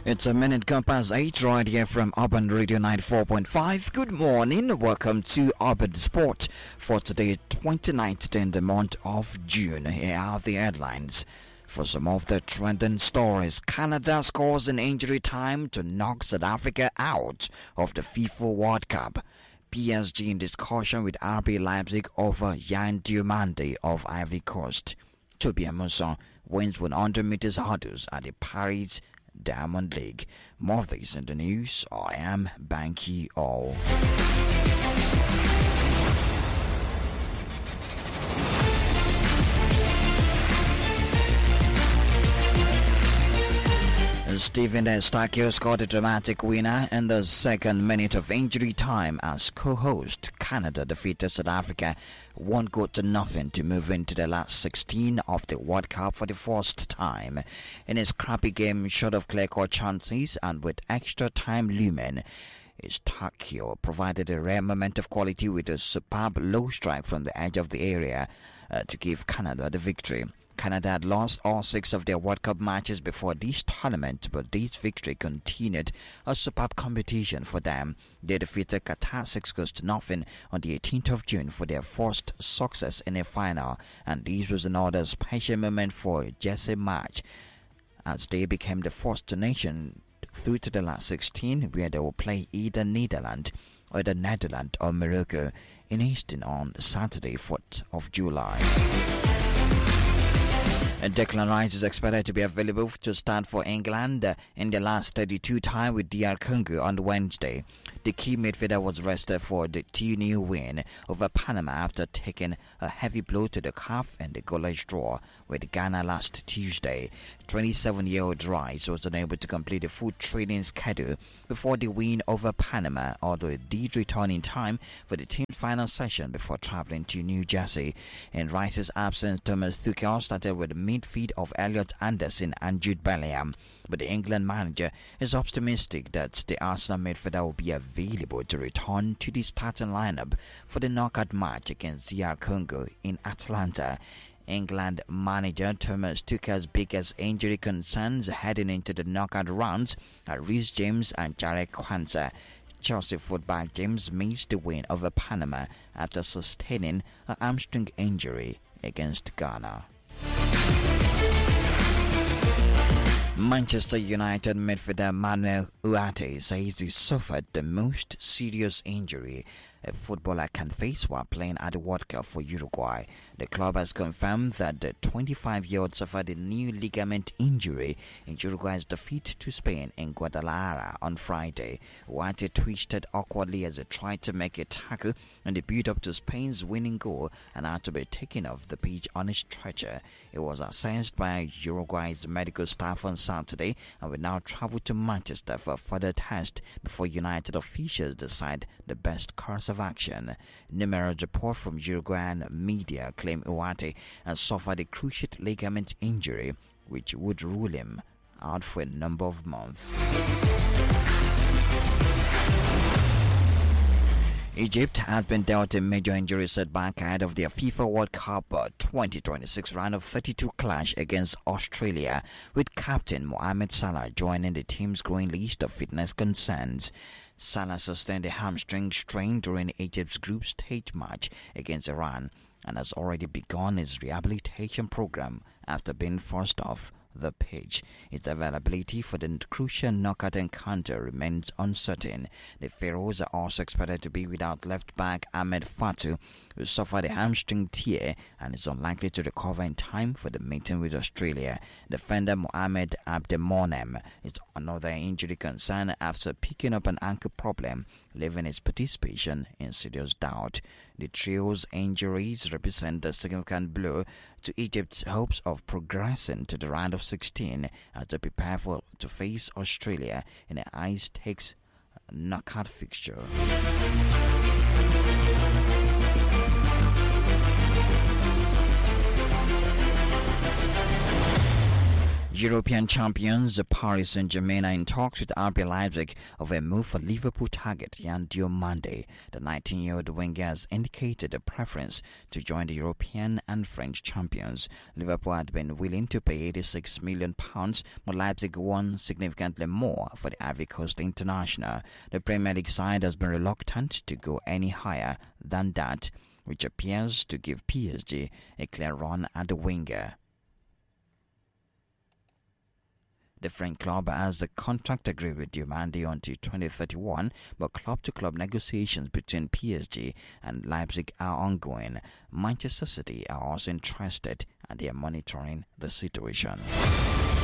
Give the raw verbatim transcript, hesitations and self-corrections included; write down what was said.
It's a minute gone past eight right here from Urban Radio ninety-four point five. Good morning. Welcome to Urban Sport for today, twenty-ninth in the month of June. Here are the headlines. For some of the trending stories, Canada scores in injury time to knock South Africa out of the FIFA World Cup. P S G in discussion with R B Leipzig over Yan Diomande of Ivory Coast. Toby Amuson wins one hundred meters hurdles at the Paris Diamond League. More of this in the news. I am Banky O. Steven Eustáquio scored a dramatic winner in the second minute of injury time as co-host Canada defeated South Africa one goal to nothing to move into the last sixteen of the World Cup for the first time. In his crappy game, short of clear-cut chances and with extra time looming, Eustáquio provided a rare moment of quality with a superb low strike from the edge of the area uh, to give Canada the victory. Canada had lost all six of their World Cup matches before this tournament, but this victory continued a superb competition for them. They defeated Qatar six goals to nothing on the eighteenth of June for their first success in a final, and this was another special moment for Jesse Marsch as they became the first nation through to the last sixteen, where they will play either Netherlands or the Netherlands or Morocco in Houston on Saturday, fourth of July. And Declan Rice is expected to be available to start for England in the last thirty-two tie with D R Congo on Wednesday. The key midfielder was rested for the two nil win over Panama after taking a heavy blow to the calf in the goalless draw with Ghana last Tuesday. twenty-seven-year-old Rice was unable to complete the full training schedule before the win over Panama, although he did return in time for the team's final session before traveling to New Jersey. In Rice's absence, Thomas Tuchel started with the midfield of Elliot Anderson and Jude Bellingham, but the England manager is optimistic that the Arsenal midfielder will be available to return to the starting lineup for the knockout match against D R Congo in Atlanta. England manager Thomas Tuchel's biggest injury concerns heading into the knockout rounds are Reece James and Jarek Kwanzaa. Chelsea fullback James missed the win over Panama after sustaining a hamstring injury against Ghana. Manchester United midfielder Manuel Ugarte says he suffered the most serious injury a footballer can face while playing at the World Cup for Uruguay. The club has confirmed that the twenty-five-year-old suffered a new ligament injury in Uruguay's defeat to Spain in Guadalajara on Friday. Ugarte twisted awkwardly as he tried to make a tackle in the build-up to Spain's winning goal and had to be taken off the pitch on a stretcher. It was assessed by Uruguay's medical staff on Saturday and will now travel to Manchester for further test before United officials decide the best course of action. Numerous reports from Uruguayan media claim Ugarte has suffered a cruciate ligament injury which would rule him out for a number of months. Egypt has been dealt a major injury setback ahead of their FIFA World Cup twenty twenty-six round of thirty-two clash against Australia, with captain Mohamed Salah joining the team's growing list of fitness concerns. Salah sustained a hamstring strain during Egypt's group stage match against Iran and has already begun his rehabilitation program after being forced off the pitch. Its availability for the crucial knockout encounter remains uncertain. The Pharaohs are also expected to be without left-back Ahmed Fatou, who suffered a hamstring tear and is unlikely to recover in time for the meeting with Australia. Defender Mohamed Abdelmonem is another injury concern after picking up an ankle problem, leaving his participation in serious doubt. The trio's injuries represent a significant blow to Egypt's hopes of progressing to the round of sixteen as they prepare for to face Australia in a high-stakes knockout fixture. European champions Paris Saint-Germain are in talks with R B Leipzig of a move for Liverpool target Yan Diomande. The nineteen-year-old winger has indicated a preference to join the European and French champions. Liverpool had been willing to pay eighty-six million pounds, but Leipzig won significantly more for the Ivory Coast international. The Premier League side has been reluctant to go any higher than that, which appears to give P S G a clear run at the winger. The French club has the contract agreed with Diomande until twenty thirty-one, but club-to-club negotiations between P S G and Leipzig are ongoing. Manchester City are also interested and they are monitoring the situation.